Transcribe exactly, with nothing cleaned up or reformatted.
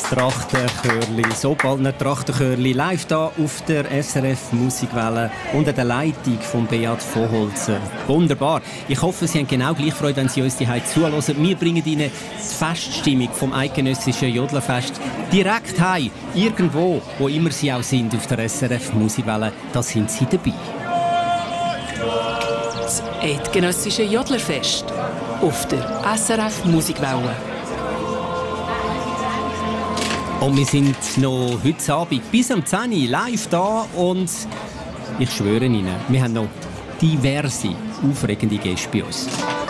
Trachtenchörli, so bald nicht Trachtenchörli, live hier auf der S R F Musikwelle unter der Leitung von Beat Vonholzer. Wunderbar. Ich hoffe, Sie haben genau gleich Freude, wenn Sie uns die heute zuhören. Wir bringen Ihnen die Feststimmung vom eidgenössischen Jodlerfest direkt heim. Irgendwo, wo immer Sie auch sind auf der S R F Musikwelle, da sind Sie dabei. Das eidgenössische Jodlerfest auf der S R F Musikwelle. Und wir sind noch heute Abend bis um zehn Uhr live da und ich schwöre Ihnen, wir haben noch diverse, aufregende Gäste bei uns.